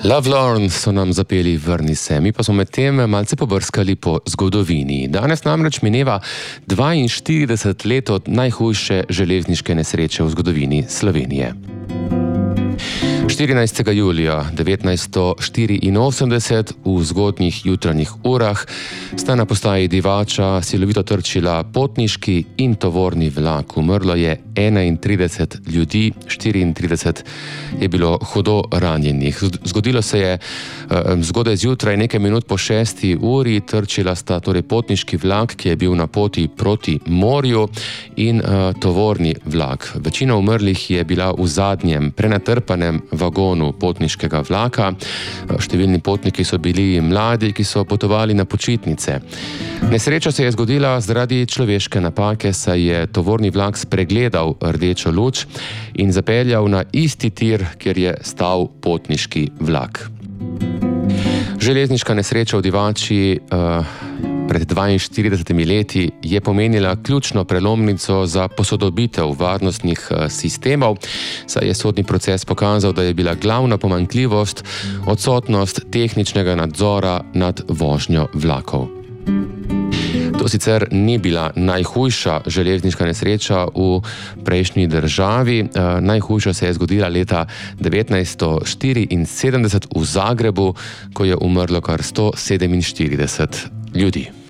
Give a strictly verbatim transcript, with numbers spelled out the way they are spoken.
Lovelorn so nam zapeli Vrni se, mi pa smo med tem malce pobrskali po zgodovini. Danes namreč mineva dvainštirideset let od najhujše železniške nesreče v zgodovini Slovenije. štirinajstega julija devetnajststo štiriinosemdeset v zgodnjih jutranjih urah sta na postaji Divača silovito trčila potniški in tovorni vlak. Umrlo je enaintrideset ljudi, štiriintrideset je bilo hudo ranjenih. Zgodilo se je zgodaj zjutraj, nekaj minut po šesti uri, trčila sta torej potniški vlak, ki je bil na poti proti morju, in uh, tovorni vlak. Večina umrlih je bila v zadnjem prenatrpanem vagonu potniškega vlaka. Številni potniki so bili mladi, ki so potovali na počitnice. Nesreča se je zgodila zaradi človeške napake, saj je tovorni vlak spregledal rdečo luč in zapeljal na isti tir, kjer je stal potniški vlak. Železniška nesreča v Divači uh, pred dvainštiridesetimi leti je pomenila ključno prelomnico za posodobitev varnostnih uh, sistemov, saj je sodni proces pokazal, da je bila glavna pomanjkljivost odsotnost tehničnega nadzora nad vožnjo vlakov. To sicer ni bila najhujša železniška nesreča v prejšnji državi. E, najhujša se je zgodila leta devetnajststo štiriinsedemdeset v Zagrebu, ko je umrlo kar sto sedeminštirideset ljudi.